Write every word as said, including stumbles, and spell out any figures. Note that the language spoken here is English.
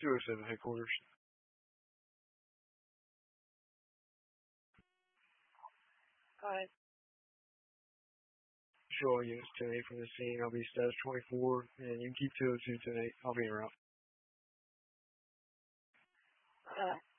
two oh seven headquarters. Alright. Show all units ten eight from the scene. I'll be status twenty-four, and you can keep two oh two ten eight. I'll be around. Alright.